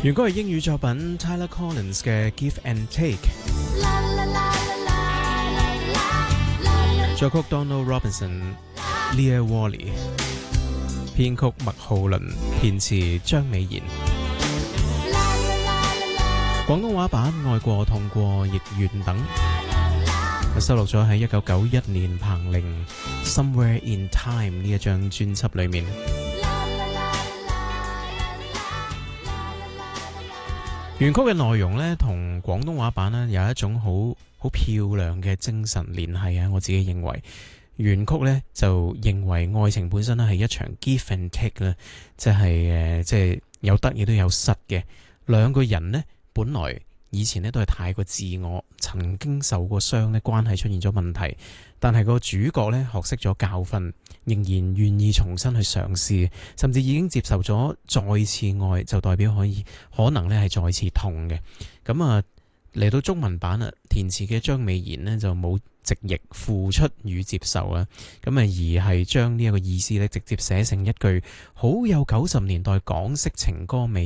原歌係英語作品 Tyler Collins 嘅 Give and Take， 作曲 Donald Robinson、Leah Wally， 編曲麥浩倫，填詞張美賢。廣東話版愛過痛過亦願等，收錄咗喺1991年彭羚 Somewhere in Time 呢一張專輯裏面。原曲嘅內容呢，同廣東話版呢有一種好漂亮嘅精神聯繫啊！我自己認為原曲呢就認為愛情本身咧係一場 give and take 啦，即係有得亦都有失嘅。兩個人呢，本來以前呢都係太過自我，曾經受過傷呢，關係出現咗問題，但係個主角呢學識咗教訓，仍然願意重新去嘗試，甚至已經接受咗再次愛就代表可能呢係再次痛嘅。咁啊嚟到中文版啊，填詞嘅張美賢呢就冇直譯付出與接受啊，咁啊而係將呢一個意思呢直接寫成一句好有90年代港式情歌味